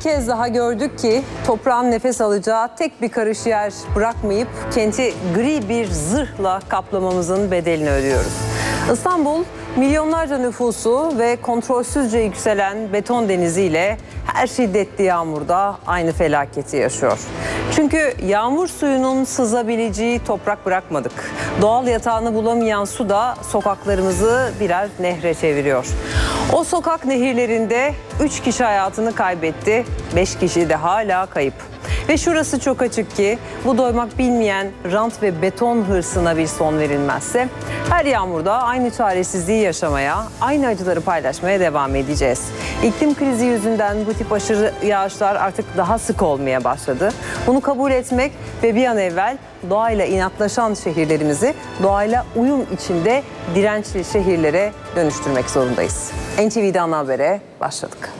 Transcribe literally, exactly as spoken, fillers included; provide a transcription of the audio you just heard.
kez daha gördük ki toprağın nefes alacağı tek bir karış yer bırakmayıp kenti gri bir zırhla kaplamamızın bedelini ödüyoruz. İstanbul, milyonlarca nüfusu ve kontrolsüzce yükselen beton deniziyle her şiddetli yağmurda aynı felaketi yaşıyor. Çünkü yağmur suyunun sızabileceği toprak bırakmadık. Doğal yatağını bulamayan su da sokaklarımızı birer nehre çeviriyor. O sokak nehirlerinde üç kişi hayatını kaybetti, beş kişi de hala kayıp. Ve şurası çok açık ki bu doymak bilmeyen rant ve beton hırsına bir son verilmezse her yağmurda aynı çaresizliği yaşamaya, aynı acıları paylaşmaya devam edeceğiz. İklim krizi yüzünden bu tip aşırı yağışlar artık daha sık olmaya başladı. Bunu kabul etmek ve bir an evvel doğayla inatlaşan şehirlerimizi doğayla uyum içinde dirençli şehirlere dönüştürmek zorundayız. N T V'de Ana Haber'e başladık.